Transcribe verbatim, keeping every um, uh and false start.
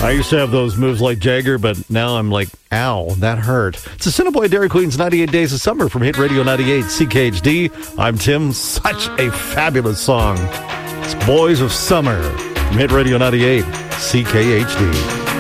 I used to have those moves like Jagger, but now I'm like, ow, that hurt. It's the Cinnamon Dairy Queen's ninety-eight Days of Summer from Hit Radio ninety-eight C K H D. I'm Tim. Such a fabulous song. It's Boys of Summer from Hit Radio ninety-eight C K H D.